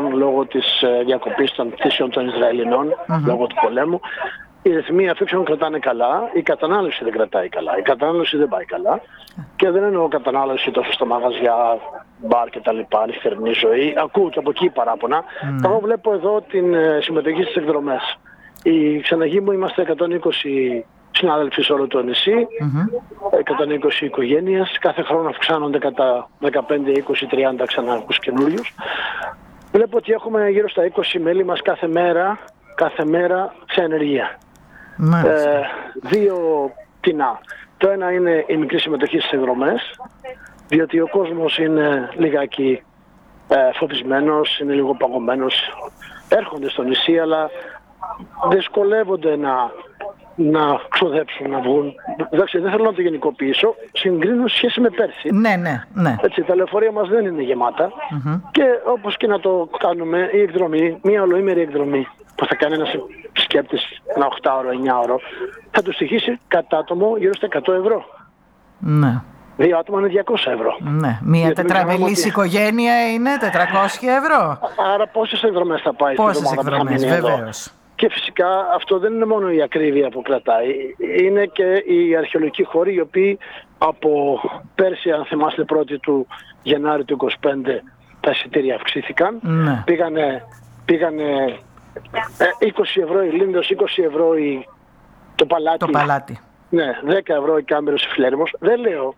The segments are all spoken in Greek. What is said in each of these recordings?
πλέον λόγω της διακοπής των πτήσεων των Ισραηλινών, λόγω του πολέμου. Οι ρυθμοί αφήξεων κρατάνε καλά, η κατανάλωση δεν κρατάει καλά. Η κατανάλωση δεν πάει καλά. Και δεν εννοώ κατανάλωση τόσο στα μαγαζιά, μπαρ και τα λοιπά, νυχτερινή ζωή. Ακούω και από εκεί παράπονα. Εγώ βλέπω εδώ την συμμετοχή στις εκδρομές. Η ξεναγή μου είμαστε 120 συνάδελφοι σε όλο το νησί, 120 οικογένειες. Κάθε χρόνο αυξάνονται κατά 15, 20, 30 ξανάρχους καινούριους. Βλέπω ότι έχουμε γύρω στα 20 μέλη μας κάθε μέρα σε ενεργεία. Δύο τινά. Το ένα είναι η μικρή συμμετοχή στις εκδρομές, διότι ο κόσμος είναι λιγάκι φοβισμένος, είναι λίγο παγωμένος. Έρχονται στο νησί, αλλά δυσκολεύονται να ξοδέψουν, να βγουν. Εντάξει, δεν θέλω να το γενικοποιήσω, συγκρίνω σχέση με πέρσι. Ναι. Έτσι, τα λεωφορεία μας δεν είναι γεμάτα και όπως και να το κάνουμε, η εκδρομή, μια ολοήμερη εκδρομή που θα κάνει ένας σκέπτης ένα 8ωρο, 9ωρο, θα του στοιχήσει κατά άτομο γύρω στα 100 ευρώ. Ναι. 2 άτομα είναι 200 ευρώ. Ναι. Μια τετραμελής οικογένεια είναι 400 ευρώ. Άρα πόσες εκδρομές θα πάει στην εβδομάδα που θα μείνει εδώ. Και φυσικά αυτό δεν είναι μόνο η ακρίβεια που κρατάει, είναι και οι αρχαιολογικοί χώροι, οι οποίοι από πέρσι, αν θυμάστε, 1η του Γενάρη του 2025, τα εισιτήρια αυξήθηκαν. Ναι. Πήγανε 20 ευρώ η Λίνδος, 20 ευρώ το Παλάτι. Ναι, 10 ευρώ η Κάμερος, η Φιλέρμος. Δεν λέω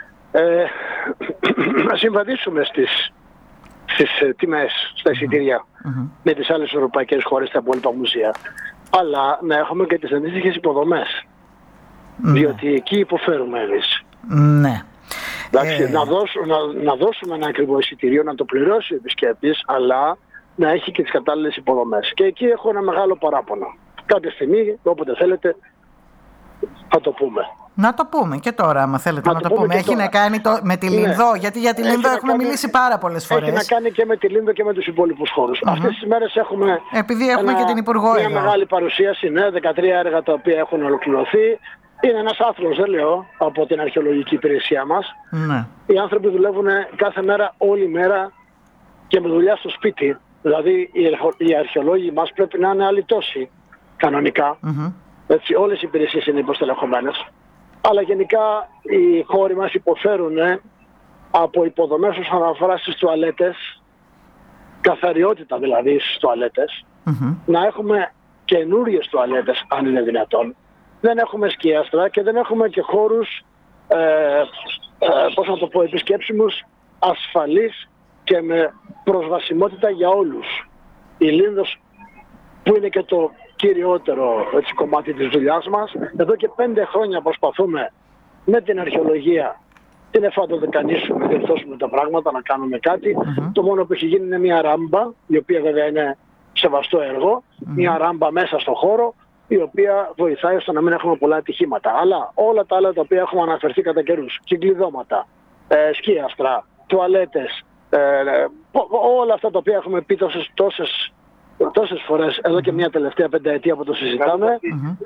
να συμβαδίσουμε στις τιμές, στα εισιτήρια με τις άλλες ευρωπαϊκές χώρες, τα υπόλοιπα μουσεία, αλλά να έχουμε και τις αντίστοιχες υποδομές, διότι εκεί υποφέρουμε εμείς. Ναι. Εντάξει, να δώσουμε ένα ακριβό εισιτήριο, να το πληρώσει ο επισκέπτης, αλλά να έχει και τις κατάλληλες υποδομές. Και εκεί έχω ένα μεγάλο παράπονο. Κάποια στιγμή, όποτε θέλετε, θα το πούμε. Να το πούμε και τώρα, άμα θέλετε να το πούμε. Έχει να κάνει με τη Λινδό, γιατί για τη Λινδό έχουμε μιλήσει πάρα πολλές φορές. Έχει να κάνει και με τη Λινδό και με τους υπόλοιπους χώρους. Αυτές τις μέρες έχουμε. Επειδή έχουμε και την Υπουργό μια μεγάλη παρουσίαση, 13 έργα τα οποία έχουν ολοκληρωθεί. Είναι ένας άθλος, δεν λέω, από την αρχαιολογική υπηρεσία μας. Ναι. Οι άνθρωποι δουλεύουν κάθε μέρα, όλη μέρα και με δουλειά στο σπίτι. Δηλαδή οι αρχαιολόγοι μας πρέπει να είναι αλητώσοι κανονικά. Έτσι, όλες οι υπηρεσίες είναι υποστελεχωμένες. Αλλά γενικά οι χώροι μας υποφέρουν από υποδομές όσον αφορά στις τουαλέτες, καθαριότητα δηλαδή στις τουαλέτες, να έχουμε καινούριες τουαλέτες αν είναι δυνατόν. Δεν έχουμε σκίαστρα και δεν έχουμε και χώρους, πώς να το πω, επισκέψιμους, ασφαλείς και με προσβασιμότητα για όλους. Η Λίνδος, που είναι και το κυριότερο κομμάτι της δουλειάς μας, εδώ και 5 χρόνια προσπαθούμε με την αρχαιολογία την εφαντοδεκανίσουμε, να διορθώσουμε τα πράγματα, να κάνουμε κάτι. Το μόνο που έχει γίνει είναι μια ράμπα, η οποία βέβαια είναι σεβαστό έργο, μια ράμπα μέσα στο χώρο, η οποία βοηθάει ώστε να μην έχουμε πολλά ατυχήματα. Αλλά όλα τα άλλα τα οποία έχουμε αναφερθεί κατά καιρούς, κυκλειδώματα, σκίαστρα, τουαλέτες, όλα αυτά τα οποία έχουμε πει τόσες φορές εδώ και μια τελευταία πενταετία που το συζητάμε,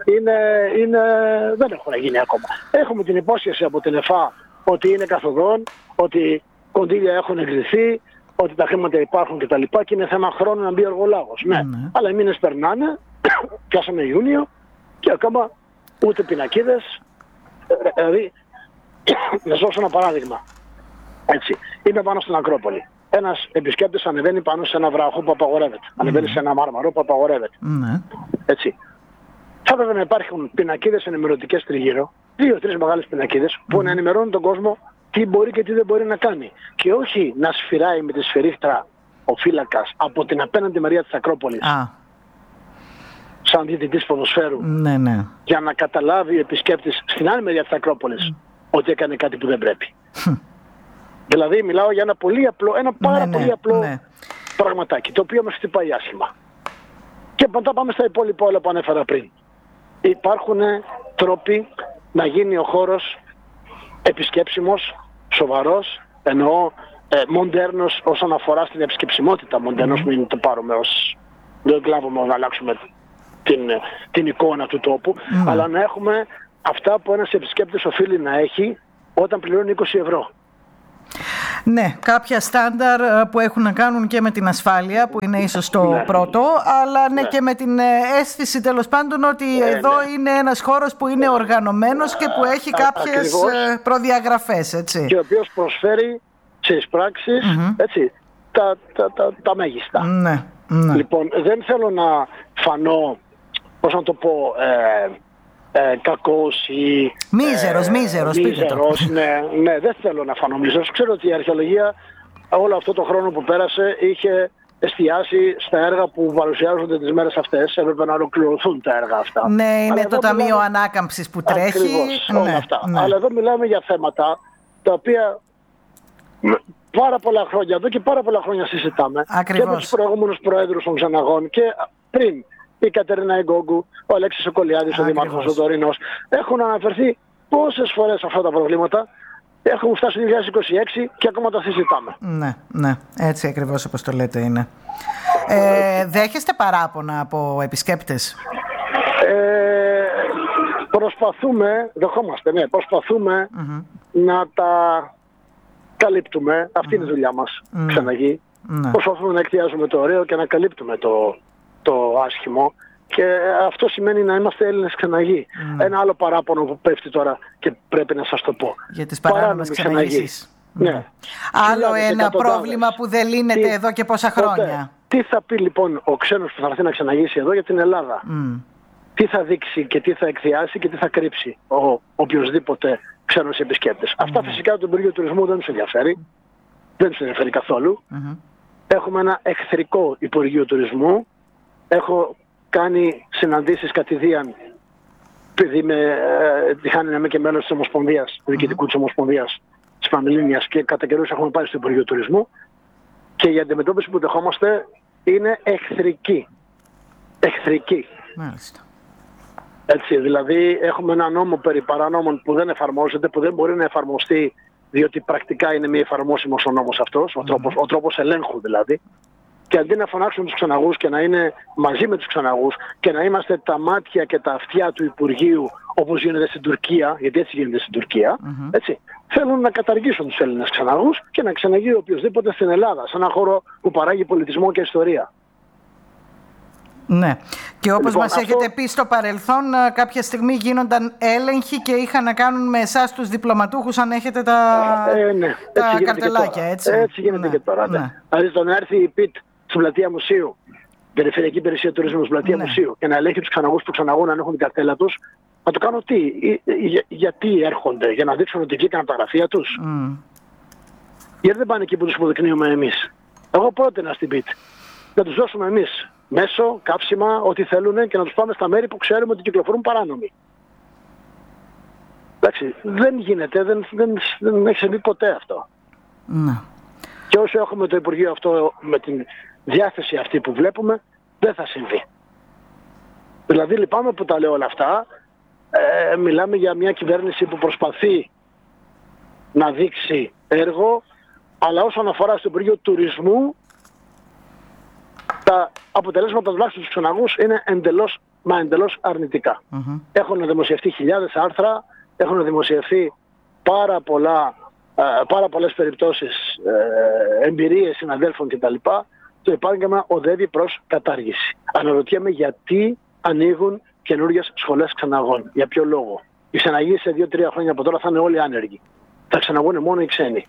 δεν έχουν γίνει ακόμα. Έχουμε την υπόσχεση από την ΕΦΑ ότι είναι καθοδόν, ότι κονδύλια έχουν εγκριθεί, ότι τα χρήματα υπάρχουν κτλ. Και είναι θέμα χρόνου να μπει ο εργολάβος. Ναι. Αλλά οι μήνες περνάνε, πιάσαμε Ιούνιο και ακόμα ούτε πινακίδες. Δηλαδή, να σας δώσω ένα παράδειγμα. Έτσι, είμαι πάνω στην Ακρόπολη. Ένας επισκέπτης ανεβαίνει πάνω σε ένα βράχο που απαγορεύεται. Ανεβαίνει σε ένα μάρμαρο που απαγορεύεται. Έτσι. Θα έπρεπε να υπάρχουν πινακίδες ενημερωτικές τριγύρω, 2-3 μεγάλες πινακίδες, που να ενημερώνουν τον κόσμο τι μπορεί και τι δεν μπορεί να κάνει. Και όχι να σφυράει με τη σφυρίχτρα ο φύλακας από την απέναντι μεριά της Ακρόπολης. Σαν διαιτητής ποδοσφαίρου. Ναι. Για να καταλάβει ο επισκέπτης στην άλλη μεριά της Ακρόπολης ότι έκανε κάτι που δεν πρέπει. Δηλαδή μιλάω για ένα πολύ απλό, πάρα πολύ απλό πραγματάκι, το οποίο μας χτυπάει άσχημα. Και μετά πάμε στα υπόλοιπα όλα που ανέφερα πριν. Υπάρχουν τρόποι να γίνει ο χώρος επισκέψιμος, σοβαρός, εννοώ μοντέρνος όσον αφορά στην επισκεψιμότητα. Μοντέρνος, μην το πάρουμε ως, δεν κλάβουμε να αλλάξουμε την εικόνα του τόπου, αλλά να έχουμε αυτά που ένας επισκέπτης οφείλει να έχει όταν πληρώνει 20 ευρώ. Ναι, κάποια στάνταρ που έχουν να κάνουν και με την ασφάλεια, που είναι ίσως το πρώτο, αλλά και με την αίσθηση τέλος πάντων ότι εδώ είναι ένας χώρος που είναι οργανωμένος και που έχει κάποιες προδιαγραφές, έτσι. Και ο οποίος προσφέρει σε εισπράξεις, έτσι, τα μέγιστα. Ναι. Λοιπόν, δεν θέλω να φανώ, πώς να το πω, κακός ή μίζερος, ναι, δεν θέλω να φανώ μίζερος. Ξέρω ότι η αρχαιολογία όλο αυτό το χρόνο που πέρασε είχε εστιάσει στα έργα που παρουσιάζονται τις μέρες αυτές. Έπρεπε να ολοκληρωθούν τα έργα αυτά. Ναι, είναι το Ταμείο Ανάκαμψης που τρέχει. Ακριβώς, όλα αυτά. Αλλά εδώ μιλάμε για θέματα τα οποία πάρα πολλά χρόνια, εδώ και πάρα πολλά χρόνια συζητάμε. Ακριβώς. Και με τους προηγούμενους προέδρους των Ξεναγών και πριν. Η Κατερίνα Εγκόγκου, ο Αλέξης Οκολιάδης, ο Δήμαρχος ο Τωρινός. Έχουν αναφερθεί πόσες φορές αυτά τα προβλήματα. Έχουμε φτάσει το 2026 και ακόμα τα συζητάμε. Ναι, έτσι ακριβώς όπως το λέτε είναι. Δέχεστε παράπονα από επισκέπτες? Προσπαθούμε να τα καλύπτουμε. Αυτή είναι η δουλειά μας, Ξεναγοί. Προσπαθούμε να εκδιάζουμε το ωραίο και να καλύπτουμε το άσχημο, και αυτό σημαίνει να είμαστε Έλληνες Ξεναγοί. Ένα άλλο παράπονο που πέφτει τώρα και πρέπει να σας το πω. Για τις παράνομες ξεναγήσεις. Ναι. Άλλο ένα πρόβλημα που δεν λύνεται εδώ και πόσα χρόνια. Τι θα πει λοιπόν ο ξένος που θα έρθει να ξεναγήσει εδώ για την Ελλάδα? Τι θα δείξει και τι θα εκδιάσει και τι θα κρύψει ο οποιοσδήποτε ξένος επισκέπτης? Αυτά φυσικά το Υπουργείο Τουρισμού δεν τους ενδιαφέρει. Δεν τους ενδιαφέρει καθόλου. Έχουμε ένα εχθρικό Υπουργείο Τουρισμού. Έχω κάνει συναντήσεις κατηδίαν, επειδή είμαι και μέλος της Ομοσπονδίας, του Διοικητικού της Ομοσπονδίας της Πανελλήνιας, και κατά καιρούς έχουμε πάει στο Υπουργείο Τουρισμού, και η αντιμετώπιση που δεχόμαστε είναι εχθρική. Μάλιστα. Έτσι, δηλαδή έχουμε ένα νόμο περί παρανόμων που δεν εφαρμόζεται, που δεν μπορεί να εφαρμοστεί, διότι πρακτικά είναι μη εφαρμόσιμος ο νόμος αυτός, ο τρόπος ελέγχου δηλαδή. Και αντί να φωνάξουν τους ξεναγούς και να είναι μαζί με τους ξεναγούς και να είμαστε τα μάτια και τα αυτιά του Υπουργείου, όπως γίνεται στην Τουρκία, γιατί έτσι γίνεται στην Τουρκία, έτσι, θέλουν να καταργήσουν τους Έλληνες ξεναγούς και να ξεναγεί οποιοδήποτε στην Ελλάδα, σε ένα χώρο που παράγει πολιτισμό και ιστορία. Ναι. Και όπως μας έχετε πει στο παρελθόν, κάποια στιγμή γίνονταν έλεγχοι και είχαν να κάνουν με εσάς τους διπλωματούχους, αν έχετε τα καρτελάκια, έτσι. Έτσι γίνεται και τώρα. Δηλαδή το να έρθει η ΠΙΤ στην πλατεία Μουσείου, Περιφερειακή Υπηρεσία Τουρισμού στην πλατεία Μουσείου, και να ελέγχει τους ξεναγούς που ξεναγούν αν έχουν την καρτέλα τους, να το κάνω τι? Γιατί έρχονται? Για να δείξουν ότι βγήκαν από τα γραφεία τους? Γιατί δεν πάνε εκεί που τους υποδεικνύουμε εμείς? Εγώ πρότεινα στην ΠΙΤ να τους δώσουμε εμείς μέσο, κάψιμα, ό,τι θέλουν, και να τους πάμε στα μέρη που ξέρουμε ότι κυκλοφορούν παράνομοι. Εντάξει, δεν γίνεται, δεν έχει συμβεί ποτέ αυτό. Και όσο έχουμε το Υπουργείο αυτό με την διάθεση αυτή που βλέπουμε, δεν θα συμβεί. Δηλαδή λυπάμαι που τα λέω όλα αυτά. Μιλάμε για μια κυβέρνηση που προσπαθεί να δείξει έργο, αλλά όσον αφορά στο Υπουργείο Τουρισμού, τα αποτελέσματα τουλάχιστον στους ξεναγούς είναι εντελώς αρνητικά. Έχουν δημοσιευτεί χιλιάδες άρθρα, έχουν δημοσιευτεί πάρα πολλές περιπτώσεις, εμπειρίες συναδέλφων κτλ. Το επάγγελμα οδεύει προς κατάργηση. Αναρωτιέμαι γιατί ανοίγουν καινούργιες σχολές ξεναγών. Για ποιο λόγο? Οι ξεναγοί σε 2-3 χρόνια από τώρα θα είναι όλοι άνεργοι. Θα ξεναγούν μόνο οι ξένοι.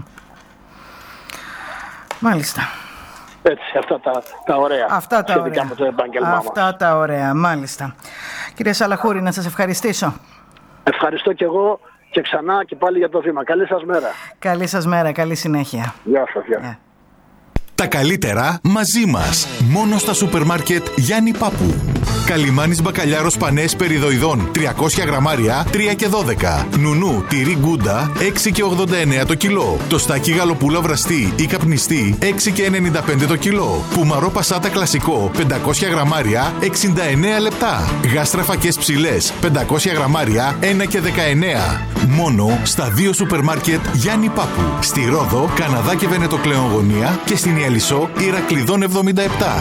Μάλιστα. Έτσι, αυτά τα ωραία. Αυτά τα σχετικά ωραία. με το επάγγελμά μας. Αυτά τα ωραία, μάλιστα. Κύριε Σαλαχούρη, να σας ευχαριστήσω. Ευχαριστώ και εγώ και ξανά και πάλι για το βήμα. Καλή σας μέρα. Καλή σας μέρα, καλή συνέχεια. Γεια σας. Γεια. Τα καλύτερα μαζί μας. Μόνο στα σούπερ μάρκετ Γιάννη Πάπου. Καλιμάνης μπακαλιάρος πανές περιδοειδών 300 γραμμάρια 3 και 12. Νουνού τυρί γκούντα 6 και 89 το κιλό. Τοστάκι γαλοπούλα βραστή ή καπνιστή 6 και 95 το κιλό. Πουμαρό πασάτα κλασικό 500 γραμμάρια 69 λεπτά. Γάστρα φακές ψηλές 500 γραμμάρια 1 και 19. Μόνο στα 2 σούπερ μάρκετ Γιάννη Πάπου. Στη Ρόδο, Καναδά και Βενετοκλέον Γωνία και στην Ιαλισσό Ηρακλειδών 77.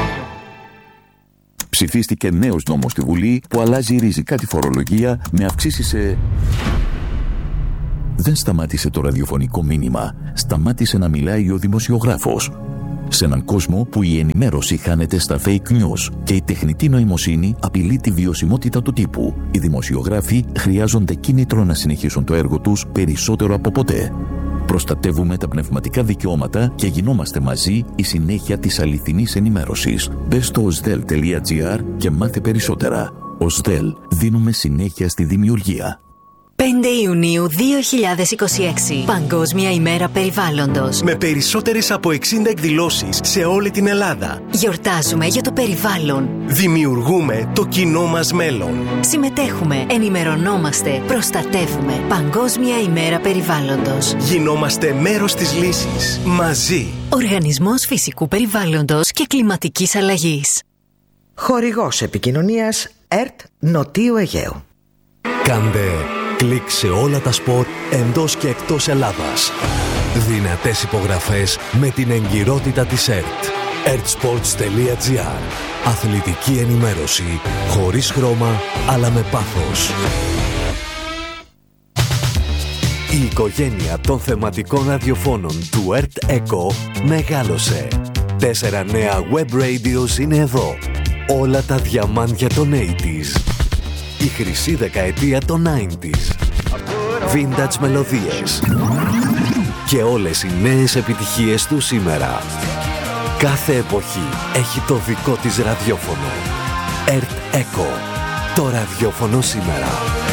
Ψηφίστηκε νέος νόμος στη Βουλή που αλλάζει ριζικά τη φορολογία με αυξήσεις σε Δεν σταμάτησε το ραδιοφωνικό μήνυμα, σταμάτησε να μιλάει ο δημοσιογράφος. Σε έναν κόσμο που η ενημέρωση χάνεται στα fake news και η τεχνητή νοημοσύνη απειλεί τη βιωσιμότητα του τύπου, οι δημοσιογράφοι χρειάζονται κίνητρο να συνεχίσουν το έργο τους περισσότερο από ποτέ. Προστατεύουμε τα πνευματικά δικαιώματα και γινόμαστε μαζί η συνέχεια της αληθινής ενημέρωσης. Μπες στο osdel.gr και μάθε περισσότερα. OSDEL, δίνουμε συνέχεια στη δημιουργία. 5 Ιουνίου 2026. Παγκόσμια ημέρα περιβάλλοντος. Με περισσότερες από 60 εκδηλώσεις σε όλη την Ελλάδα. Γιορτάζουμε για το περιβάλλον. Δημιουργούμε το κοινό μας μέλλον. Συμμετέχουμε, ενημερωνόμαστε, προστατεύουμε. Παγκόσμια ημέρα περιβάλλοντος. Γινόμαστε μέρος της λύσης. Μαζί. Οργανισμός Φυσικού Περιβάλλοντος και Κλιματικής Αλλαγής. Χορηγός επικοινωνίας ΕΡΤ Νοτίου Αιγαίου. Κάντε κλικ σε όλα τα σπορ εντός και εκτός Ελλάδας. Δυνατές υπογραφές με την εγκυρότητα της ΕΡΤ. ertsports.gr. Αθλητική ενημέρωση χωρίς χρώμα αλλά με πάθος. Η οικογένεια των θεματικών ραδιοφώνων του ΕΡΤ ΕΚΟ μεγάλωσε. 4 νέα web radios είναι εδώ. Όλα τα διαμάντια των 80s. Η χρυσή δεκαετία των 90s. Vintage μελωδίες. Και όλες οι νέες επιτυχίες του σήμερα. Κάθε εποχή έχει το δικό της ραδιόφωνο. ΕΡΤ ΕΚΟ. Το ραδιόφωνο σήμερα.